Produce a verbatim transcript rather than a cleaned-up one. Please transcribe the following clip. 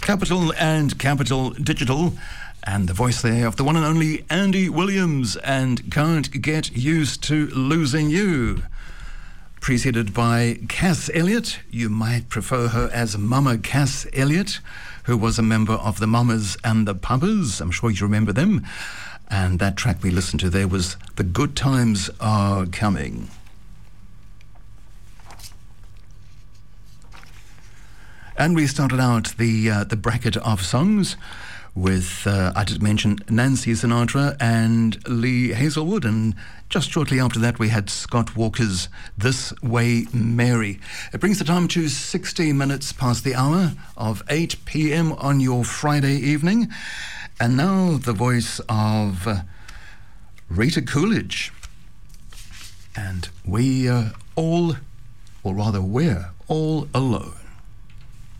Capital and Capital Digital, and the voice there of the one and only Andy Williams and Can't Get Used to Losing You. Preceded by Cass Elliot. You might prefer her as Mama Cass Elliot, who was a member of the Mamas and the Papas. I'm sure you remember them. And that track we listened to there was The Good Times Are Coming. And we started out the uh, the bracket of songs with, uh, I did mention, Nancy Sinatra and Lee Hazelwood, and just shortly after that we had Scott Walker's This Way Mary. It brings the time to sixteen minutes past the hour of eight p.m. on your Friday evening. And now the voice of uh, Rita Coolidge. And we uh, all, or rather we're all alone.